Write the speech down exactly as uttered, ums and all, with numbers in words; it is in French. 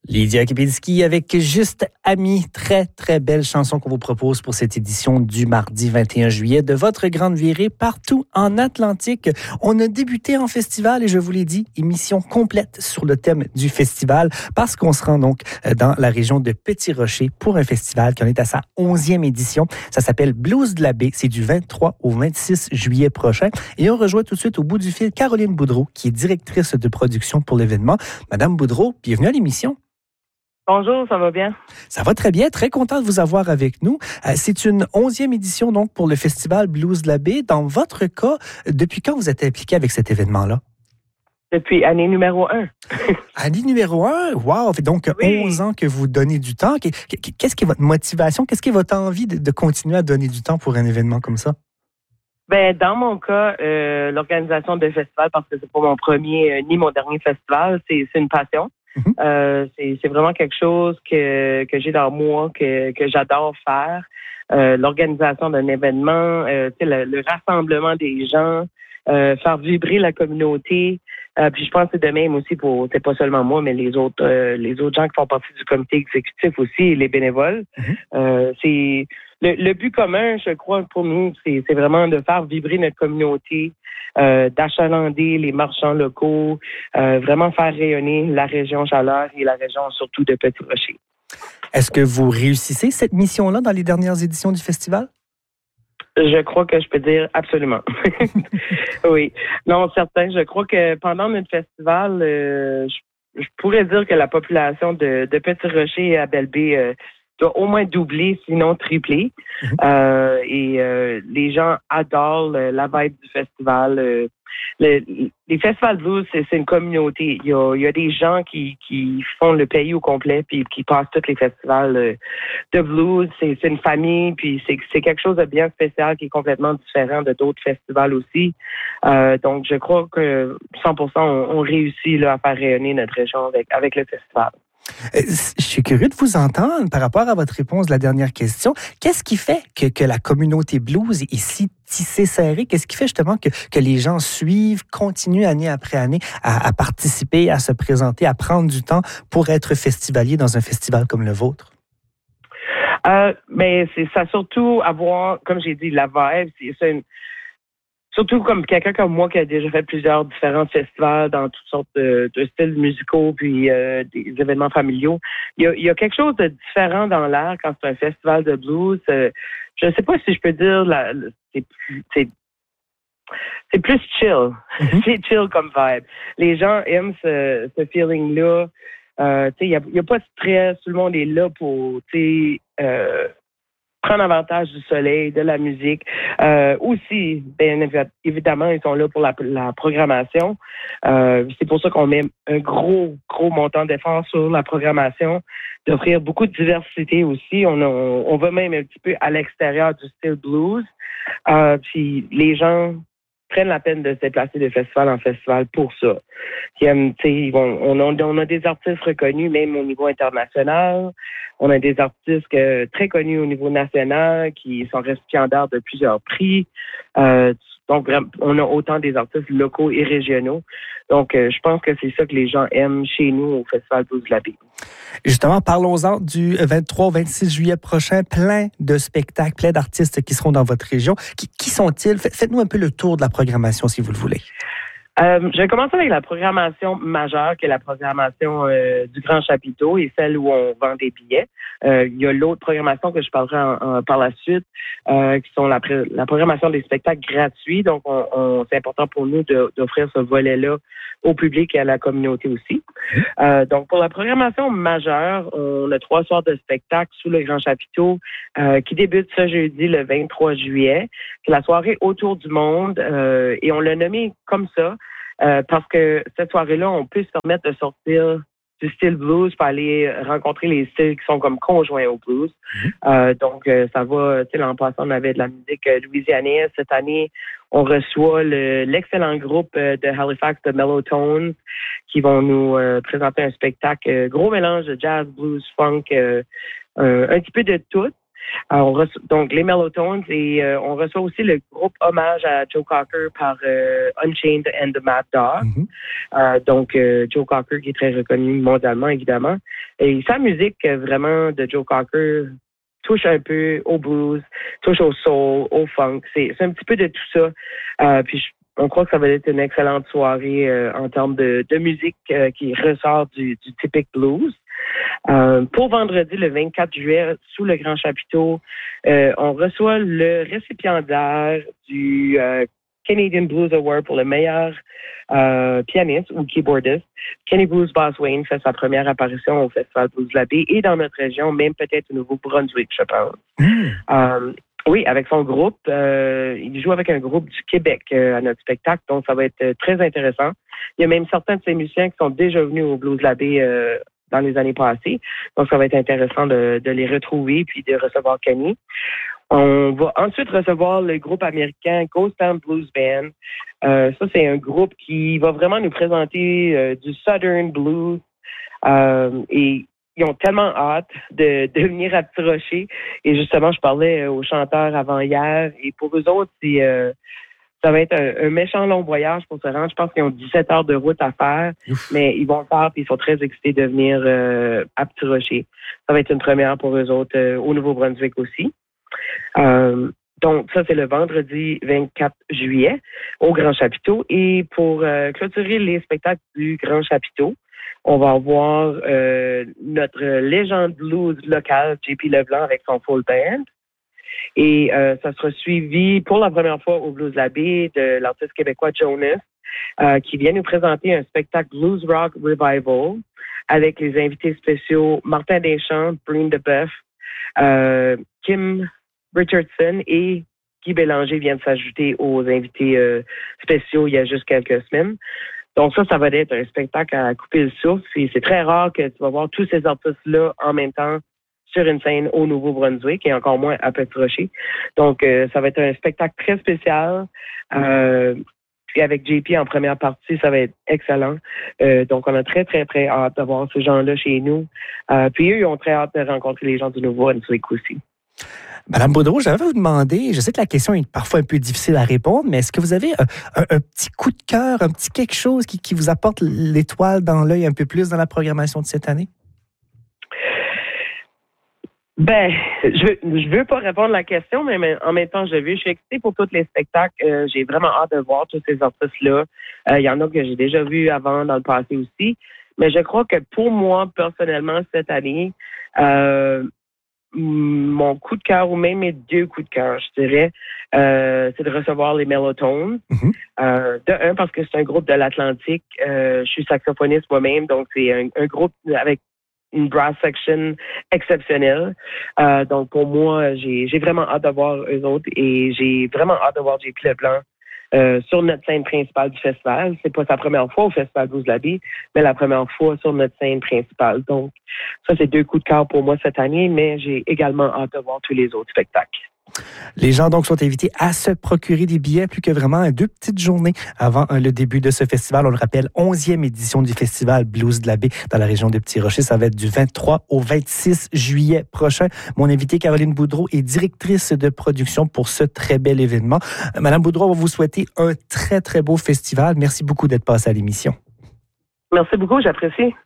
Lydia Kepinski avec Juste Amis. Très, très belle chanson qu'on vous propose pour cette édition du mardi vingt et un juillet de votre grande virée partout en Atlantique. On a débuté en festival et je vous l'ai dit, émission complète sur le thème du festival parce qu'on se rend donc dans la région de Petit-Rocher pour un festival qui en est à sa onzième édition. Ça s'appelle Blues de la baie. C'est du vingt-trois au vingt-six juillet prochain. Et on rejoint tout de suite au bout du fil Caroline Boudreau, qui est directrice de production pour l'événement. Madame Boudreau, bienvenue à l'émission. Bonjour, ça va bien? Ça va très bien, très content de vous avoir avec nous. Euh, c'est une onzième édition donc pour le festival Blues de la baie. Dans votre cas, depuis quand vous êtes impliqué avec cet événement-là? Depuis année numéro un. Année numéro un? Wow! Donc oui. onze ans que vous donnez du temps. Qu'est-ce qui est votre motivation? Qu'est-ce qui est votre envie de, de continuer à donner du temps pour un événement comme ça? Ben, dans mon cas, euh, l'organisation de festival, parce que c'est pas mon premier euh, ni mon dernier festival, c'est, c'est une passion. Mm-hmm. Euh, c'est, c'est vraiment quelque chose que, que j'ai dans moi, que, que j'adore faire. Euh, l'organisation d'un événement, euh, le, le rassemblement des gens, euh, faire vibrer la communauté. Euh, puis je pense que c'est de même aussi pour, c'est pas seulement moi, mais les autres, euh, les autres gens qui font partie du comité exécutif aussi, et les bénévoles. Mm-hmm. Euh, c'est le, le but commun, je crois, pour nous, c'est, c'est vraiment de faire vibrer notre communauté, euh, d'achalander les marchands locaux, euh, vraiment faire rayonner la région Chaleur et la région surtout de Petit-Rocher. Est-ce que vous réussissez cette mission-là dans les dernières éditions du festival? Je crois que je peux dire absolument. Oui. Non, certain. Je crois que pendant notre festival, euh, je, je pourrais dire que la population de, de Petit-Rocher et à Belle-Baie euh, doit au moins doubler, sinon tripler. Mm-hmm. Euh, et euh, les gens adorent le, la vibe du festival. Euh, le, les festivals blues, c'est, c'est une communauté. Il y a, il y a des gens qui, qui font le pays au complet puis qui passent tous les festivals euh, de blues. C'est, c'est une famille, puis c'est, c'est quelque chose de bien spécial qui est complètement différent de d'autres festivals aussi. Euh, donc, je crois que cent pour cent on, on réussit là, à faire rayonner notre région avec, avec le festival. Je suis curieux de vous entendre par rapport à votre réponse de la dernière question. Qu'est-ce qui fait que, que la communauté blues est si tissée serrée? Qu'est-ce qui fait justement que, que les gens suivent, continuent année après année à, à participer, à se présenter, à prendre du temps pour être festivalier dans un festival comme le vôtre? Euh, mais c'est ça, surtout avoir, comme j'ai dit, la vibe. C'est, c'est une, surtout comme quelqu'un comme moi qui a déjà fait plusieurs différents festivals dans toutes sortes de, de styles musicaux puis euh, des événements familiaux. Il y, a, il y a quelque chose de différent dans l'air quand c'est un festival de blues. Euh, je ne sais pas si je peux dire la, c'est, c'est, c'est plus chill. Mm-hmm. C'est chill comme vibe. Les gens aiment ce, ce feeling-là. Euh, il n'y a, y a pas de stress. Tout le monde est là pour euh, prendre avantage du soleil, de la musique. Euh, aussi, bien évidemment, ils sont là pour la, la programmation. Euh, c'est pour ça qu'on met un gros, gros montant d'efforts sur la programmation, d'offrir beaucoup de diversité aussi. On, a, on va même un petit peu à l'extérieur du style blues. Euh, puis les gens prennent la peine de se déplacer de festival en festival pour ça. Ils aiment, ils vont, on, a, on a des artistes reconnus même au niveau international. On a des artistes que, très connus au niveau national qui sont récipiendaires de plusieurs prix. Euh, donc, on a autant des artistes locaux et régionaux. Donc, euh, je pense que c'est ça que les gens aiment chez nous au Festival Blues de la baie. Justement, parlons-en du vingt-trois au vingt-six juillet prochain. Plein de spectacles, plein d'artistes qui seront dans votre région. Qui, qui sont-ils? Faites-nous un peu le tour de la programmation, si vous le voulez. Euh, je vais commencer avec la programmation majeure, qui est la programmation euh, du Grand Chapiteau et celle où on vend des billets. Euh, il y a l'autre programmation que je parlerai en, en, par la suite, euh, qui sont la, la programmation des spectacles gratuits. Donc, on, on, c'est important pour nous de, d'offrir ce volet-là au public et à la communauté aussi. Euh, donc, pour la programmation majeure, on a trois soirs de spectacles sous le Grand Chapiteau euh, qui débute ce jeudi, le vingt-trois juillet. C'est la soirée Autour du monde euh, et on l'a nommé comme ça euh, parce que cette soirée-là, on peut se permettre de sortir du style blues pour aller rencontrer les styles qui sont comme conjoints au blues. Mm-hmm. Euh, donc, euh, ça va, tu sais, l'an passé, on avait de la musique euh, louisianaise. Cette année, on reçoit le, l'excellent groupe euh, de Halifax, de Mellow-Tones, qui vont nous euh, présenter un spectacle, euh, gros mélange de jazz, blues, funk, euh, euh, un petit peu de tout. Euh, on reçoit, donc, les Mellotones, et euh, on reçoit aussi le groupe hommage à Joe Cocker par euh, Unchained and the Mad Dog. Mm-hmm. Euh, donc, euh, Joe Cocker qui est très reconnu mondialement, évidemment. Et sa musique, vraiment, de Joe Cocker, touche un peu au blues, touche au soul, au funk. C'est, c'est un petit peu de tout ça. Euh, puis, je, on croit que ça va être une excellente soirée euh, en termes de, de musique euh, qui ressort du, du typique blues. Euh, pour vendredi, le vingt-quatre juillet, sous le Grand Chapiteau, euh, on reçoit le récipiendaire du euh, Canadian Blues Award pour le meilleur euh, pianiste ou keyboardiste. Kenny Bruce Boswain fait sa première apparition au Festival Blues de la Baie et dans notre région, même peut-être au Nouveau-Brunswick, je pense. Mm. Euh, oui, avec son groupe. Euh, il joue avec un groupe du Québec euh, à notre spectacle, donc ça va être euh, très intéressant. Il y a même certains de ces musiciens qui sont déjà venus au Blues de la Baie euh, dans les années passées. Donc, ça va être intéressant de, de les retrouver puis de recevoir Kenny. On va ensuite recevoir le groupe américain Ghost Town Blues Band. Euh, ça, c'est un groupe qui va vraiment nous présenter euh, du Southern Blues. Euh, et ils ont tellement hâte de, de venir à Petit Rocher. Et justement, je parlais aux chanteurs avant hier. Et pour eux autres, c'est... Euh, ça va être un, un méchant long voyage pour se rendre. Je pense qu'ils ont dix-sept heures de route à faire, Ouf. mais ils vont le faire et ils sont très excités de venir euh, à Petit Rocher. Ça va être une première pour eux autres, euh, au Nouveau-Brunswick aussi. Euh, donc, ça, c'est le vendredi vingt-quatre juillet au Grand Chapiteau. Et pour euh, clôturer les spectacles du Grand Chapiteau, on va avoir euh, notre légende blues locale, J P Leblanc, avec son full band. Et euh, ça sera suivi pour la première fois au Blues de la Baie de l'artiste québécois Jonas, euh, qui vient nous présenter un spectacle Blues Rock Revival avec les invités spéciaux Martin Deschamps, Breen DeBeuf, euh, Kim Richardson et Guy Bélanger viennent s'ajouter aux invités euh, spéciaux il y a juste quelques semaines. Donc ça, ça va être un spectacle à couper le souffle. Et c'est très rare que tu vas voir tous ces artistes-là en même temps sur une scène au Nouveau-Brunswick et encore moins à Petit-Rocher. Donc, euh, ça va être un spectacle très spécial. Euh, puis avec J P en première partie, ça va être excellent. Euh, donc, on a très, très, très hâte d'avoir ces gens-là chez nous. Euh, puis eux, ils ont très hâte de rencontrer les gens du Nouveau-Brunswick aussi. Madame Boudreau, j'avais vous demander, je sais que la question est parfois un peu difficile à répondre, mais est-ce que vous avez un, un, un petit coup de cœur, un petit quelque chose qui, qui vous apporte l'étoile dans l'œil un peu plus dans la programmation de cette année? Ben, je je veux pas répondre à la question, mais en même temps, je veux. Je suis excitée pour tous les spectacles. Euh, j'ai vraiment hâte de voir tous ces artistes-là. Il euh, y en a que j'ai déjà vus avant dans le passé aussi. Mais je crois que pour moi, personnellement, cette année, euh, mon coup de cœur, ou même mes deux coups de cœur, je dirais, euh, c'est de recevoir les Mellotones. Mm-hmm. Euh, de un, parce que c'est un groupe de l'Atlantique. Euh, je suis saxophoniste moi-même, donc c'est un, un groupe avec une brass section exceptionnelle. Euh, donc, pour moi, j'ai, j'ai vraiment hâte de voir eux autres et j'ai vraiment hâte de voir J P Leblanc euh, sur notre scène principale du festival. C'est pas sa première fois au Festival Blues de la Baie, mais la première fois sur notre scène principale. Donc, ça, c'est deux coups de cœur pour moi cette année, mais j'ai également hâte de voir tous les autres spectacles. Les gens donc sont invités à se procurer des billets plus que vraiment deux petites journées avant le début de ce festival. On le rappelle, onzième édition du festival Blues de la Baie dans la région de Petit-Rocher. Ça va être du vingt-trois au vingt-six juillet prochain. Mon invitée Caroline Boudreau est directrice de production pour ce très bel événement. Madame Boudreau, on va vous souhaiter un très, très beau festival. Merci beaucoup d'être passée à l'émission. Merci beaucoup, j'apprécie.